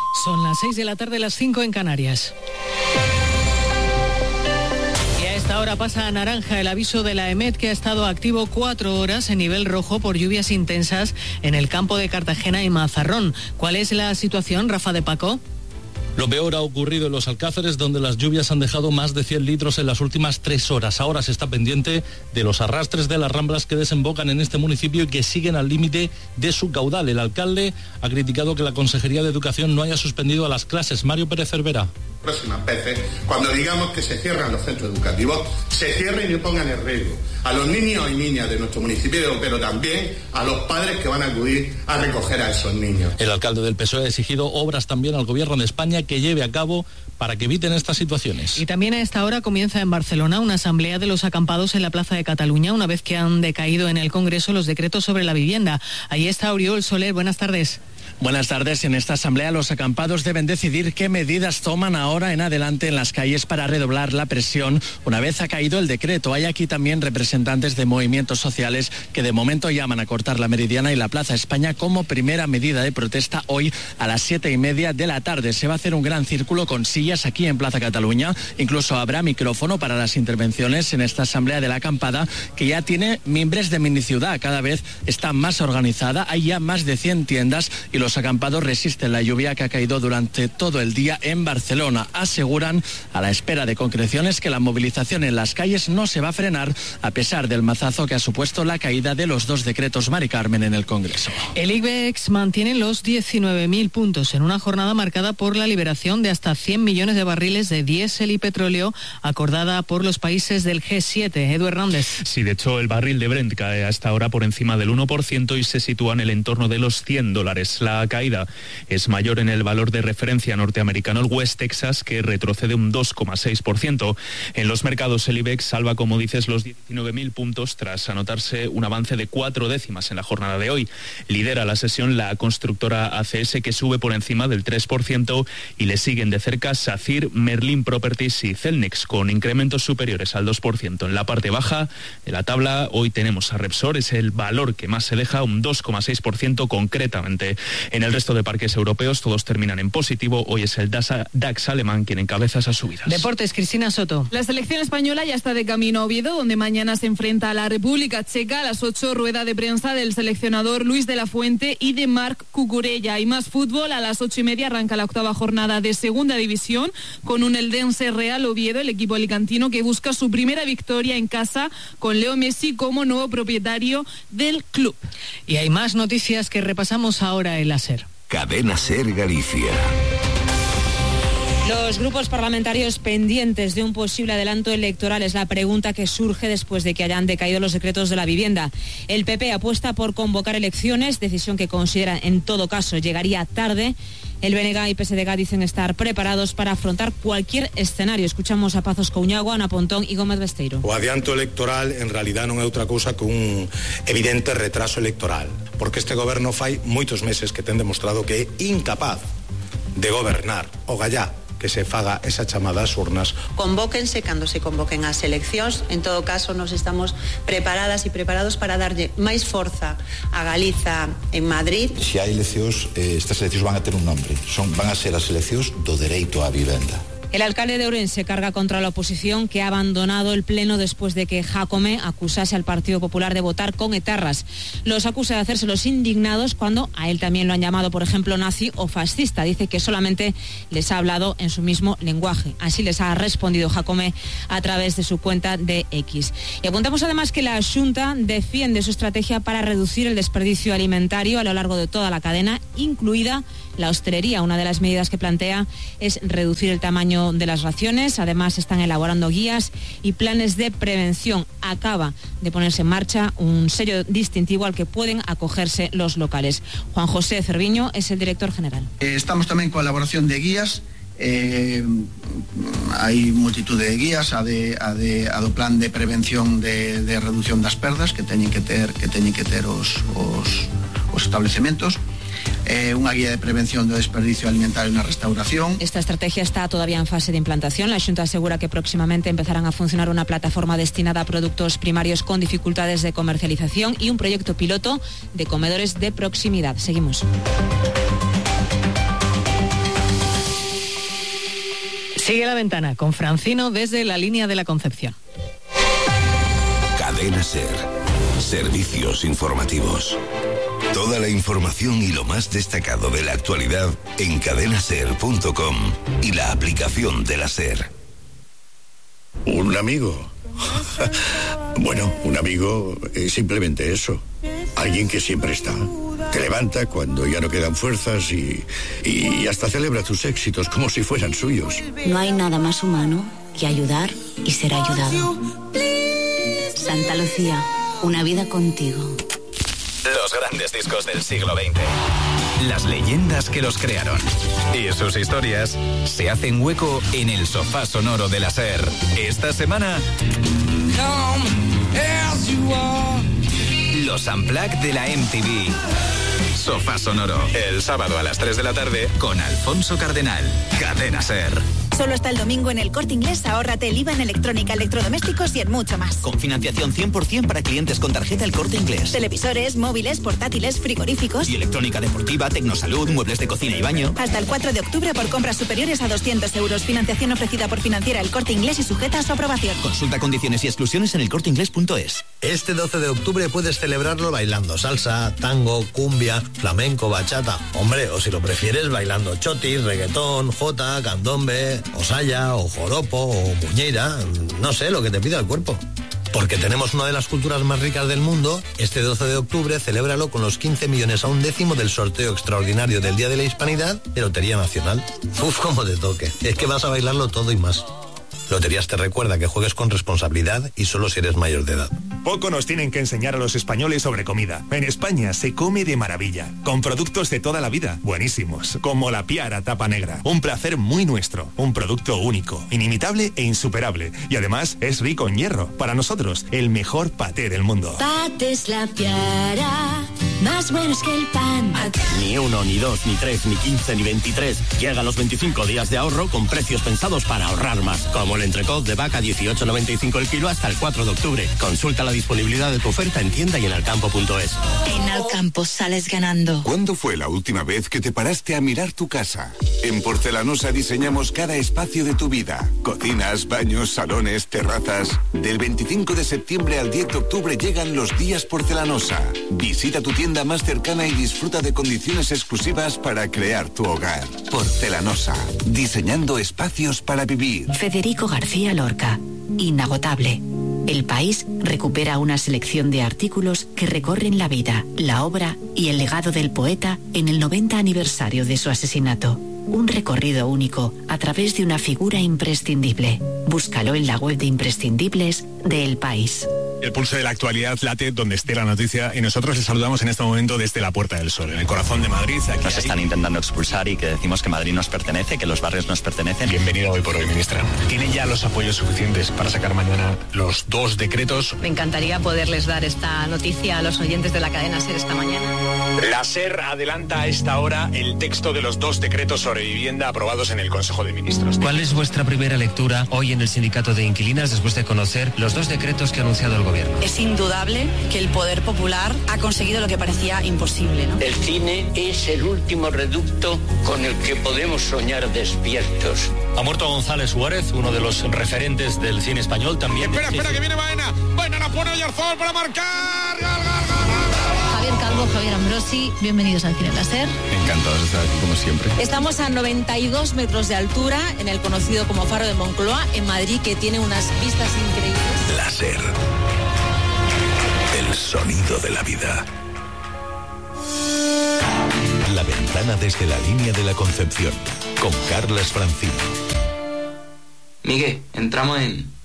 Son las 6 de la tarde, las 5 en Canarias. Y a esta hora pasa a naranja el aviso de la EMET, que ha estado activo 4 horas en nivel rojo por lluvias intensas en el campo de Cartagena y Mazarrón. ¿Cuál es la situación, Rafa de Paco? Lo peor ha ocurrido en los Alcázares, donde las lluvias han dejado más de 100 litros en las últimas 3 horas. Ahora se está pendiente de los arrastres de las ramblas que desembocan en este municipio y que siguen al límite de su caudal. El alcalde ha criticado que la Consejería de Educación no haya suspendido a las clases. Mario Pérez Cervera. Próximas veces, cuando digamos que se cierran los centros educativos, se cierren y pongan en riesgo a los niños y niñas de nuestro municipio, pero también a los padres que van a acudir a recoger a esos niños. El alcalde del PSOE ha exigido obras también al gobierno de España que lleve a cabo para que eviten estas situaciones. Y también a esta hora comienza en Barcelona una asamblea de los acampados en la Plaza de Cataluña, una vez que han decaído en el Congreso los decretos sobre la vivienda. Ahí está Oriol Soler, buenas tardes. Buenas tardes. En esta asamblea los acampados deben decidir qué medidas toman ahora en adelante en las calles para redoblar la presión una vez ha caído el decreto. Hay aquí también representantes de movimientos sociales que de momento llaman a cortar la Meridiana y la Plaza España como primera medida de protesta hoy a las 7:30 de la tarde. Se va a hacer un gran círculo con sillas aquí en Plaza Cataluña. Incluso habrá micrófono para las intervenciones en esta asamblea de la acampada, que ya tiene mimbres de miniciudad. Cada vez está más organizada. Hay ya más de 100 tiendas y los acampados resisten la lluvia que ha caído durante todo el día en Barcelona. Aseguran, a la espera de concreciones, que la movilización en las calles no se va a frenar a pesar del mazazo que ha supuesto la caída de los 2 decretos Mari Carmen en el Congreso. El IBEX mantiene los 19.000 puntos en una jornada marcada por la liberación de hasta 100 millones de barriles de diésel y petróleo acordada por los países del G7. Edu Hernández. Sí, de hecho el barril de Brent cae a esta hora por encima del 1% y se sitúa en el entorno de los $100. La caída es mayor en el valor de referencia norteamericano, el West Texas, que retrocede un 2,6%. En los mercados el IBEX salva, como dices, los 19.000 puntos tras anotarse un avance de 4 décimas en la jornada de hoy. Lidera la sesión la constructora ACS, que sube por encima del 3%, y le siguen de cerca SACIR, Merlin Properties y Celnex, con incrementos superiores al 2%. En la parte baja de la tabla hoy tenemos a Repsol, es el valor que más se deja, un 2,6% concretamente. En el resto de parques europeos todos terminan en positivo. Hoy es el DAX alemán quien encabeza esas subidas. Deportes, Cristina Soto. La selección española ya está de camino a Oviedo, donde mañana se enfrenta a la República Checa. A las 8, rueda de prensa del seleccionador Luis de la Fuente y de Marc Cucurella. Y más fútbol, a las 8:30 arranca la 8ª jornada de Segunda División con un Eldense Real Oviedo, el equipo alicantino que busca su primera victoria en casa con Leo Messi como nuevo propietario del club. Y hay más noticias que repasamos ahora en la SER. Cadena SER Galicia. Los grupos parlamentarios pendientes de un posible adelanto electoral es la pregunta que surge después de que hayan decaído los decretos de la vivienda. El PP apuesta por convocar elecciones, decisión que considera en todo caso llegaría tarde. El BNG y PSDG dicen estar preparados para afrontar cualquier escenario. Escuchamos a Pazos Couñagua, Ana Pontón y Gómez Besteiro. O adianto electoral en realidad non é outra cousa que un evidente retraso electoral, porque este goberno fai moitos meses que ten demostrado que é incapaz de gobernar. O gallá que se faga esa chamada ás urnas. Convóquense cando se convoquen as eleccións. En todo caso, nos estamos preparadas e preparados para darlle máis forza a Galiza en Madrid. Se hai eleccións, estas eleccións van a ter un nombre. Van a ser as eleccións do dereito á vivenda. El alcalde de Ourense carga contra la oposición, que ha abandonado el pleno después de que Jácome acusase al Partido Popular de votar con etarras. Los acusa de hacerse los indignados cuando a él también lo han llamado, por ejemplo, nazi o fascista. Dice que solamente les ha hablado en su mismo lenguaje. Así les ha respondido Jácome a través de su cuenta de X. Y apuntamos además que la Xunta defiende su estrategia para reducir el desperdicio alimentario a lo largo de toda la cadena, incluida la hostelería. Una de las medidas que plantea es reducir el tamaño de las raciones. Además, están elaborando guías y planes de prevención. Acaba de ponerse en marcha un sello distintivo al que pueden acogerse los locales. Juan José Cerviño es el director general. Estamos tamén coa elaboración de guías. Hai multitud de guías a do plan de prevención de reducción das perdas que teñen que ter os establecementos. Unha guía de prevención do desperdicio alimentario na restauración. Esta estrategia está todavía en fase de implantación. La Xunta asegura que próximamente empezarán a funcionar una plataforma destinada a productos primarios con dificultades de comercialización y un proyecto piloto de comedores de proximidad. Seguimos. Sigue La Ventana con Francino desde la línea de la Concepción. Cadena SER. Servicios informativos. Toda la información y lo más destacado de la actualidad en cadenaser.com y la aplicación de la SER. ¿Un amigo? Bueno, un amigo es simplemente eso. Alguien que siempre está. Te levanta cuando ya no quedan fuerzas y hasta celebra tus éxitos como si fueran suyos. No hay nada más humano que ayudar y ser ayudado. Santa Lucía, una vida contigo. Los grandes discos del siglo XX. Las leyendas que los crearon. Y sus historias se hacen hueco en el sofá sonoro de la SER. Esta semana, los Unplugged de la MTV. Sofá sonoro. El sábado a las 3 de la tarde con Alfonso Cardenal. Cadena SER. Solo hasta el domingo en el Corte Inglés ahórrate el IVA en electrónica, electrodomésticos y en mucho más. Con financiación 100% para clientes con tarjeta El Corte Inglés. Televisores, móviles, portátiles, frigoríficos. Y electrónica deportiva, tecnosalud, muebles de cocina y baño. Hasta el 4 de octubre por compras superiores a 200 euros. Financiación ofrecida por Financiera El Corte Inglés y sujeta a su aprobación. Consulta condiciones y exclusiones en elcorteinglés.es. Este 12 de octubre puedes celebrarlo bailando salsa, tango, cumbia, flamenco, bachata. Hombre, o si lo prefieres, bailando chotis, reggaetón, jota, candombe, osaya, o joropo, o muñeira, no sé, lo que te pida el cuerpo. Porque tenemos una de las culturas más ricas del mundo, este 12 de octubre celébralo con los 15 millones a un décimo del sorteo extraordinario del Día de la Hispanidad de Lotería Nacional. Uf, cómo te toque, es que vas a bailarlo todo y más. Loterías te recuerda que juegues con responsabilidad y solo si eres mayor de edad. Poco nos tienen que enseñar a los españoles sobre comida. En España se come de maravilla, con productos de toda la vida, buenísimos, como la Piara Tapa Negra. Un placer muy nuestro, un producto único, inimitable e insuperable. Y además es rico en hierro. Para nosotros, el mejor paté del mundo. Patés La Piara, más buenos que el pan. Ni 1, ni 2, ni 3, ni 15, ni 23. Llegan los 25 días de ahorro con precios pensados para ahorrar más. Como el entrecot de vaca 18,95 el kilo hasta el 4 de octubre. Consulta la disponibilidad de tu oferta en tienda y en alcampo.es. En Alcampo sales ganando. ¿Cuándo fue la última vez que te paraste a mirar tu casa? En Porcelanosa diseñamos cada espacio de tu vida. Cocinas, baños, salones, terrazas. Del 25 de septiembre al 10 de octubre llegan los días Porcelanosa. Visita tu tienda más cercana y disfruta de condiciones exclusivas para crear tu hogar. Porcelanosa, diseñando espacios para vivir. Federico García Lorca, inagotable. El País recupera una selección de artículos que recorren la vida, la obra y el legado del poeta en el 90 aniversario de su asesinato. Un recorrido único a través de una figura imprescindible. Búscalo en la web de imprescindibles de El País. El pulso de la actualidad late donde esté la noticia y nosotros les saludamos en este momento desde la Puerta del Sol, en el corazón de Madrid. Aquí nos están intentando expulsar y que decimos que Madrid nos pertenece, que los barrios nos pertenecen. Bienvenido Hoy por Hoy, ministra. ¿Tiene ya los apoyos suficientes para sacar mañana los 2 decretos? Me encantaría poderles dar esta noticia a los oyentes de la cadena SER esta mañana. La SER adelanta a esta hora el texto de los 2 decretos sobre vivienda aprobados en el Consejo de Ministros. ¿Cuál es vuestra primera lectura hoy en el Sindicato de Inquilinas después de conocer los 2 decretos que ha anunciado el Gobierno? Es indudable que el poder popular ha conseguido lo que parecía imposible, ¿no? El cine es el último reducto con el que podemos soñar despiertos. Ha muerto González Suárez, uno de los referentes del cine español también. Espera, que viene Baena. Baena la pone Oyarzón para marcar. ¡Gol! Javier Calvo, Javier Ambrosi, bienvenidos al Cine Láser. Encantados de estar aquí como siempre. Estamos a 92 metros de altura en el conocido como Faro de Moncloa, en Madrid, que tiene unas vistas increíbles. Láser. El sonido de la vida. La ventana desde la línea de la Concepción, con Carles Francino. Miguel, entramos en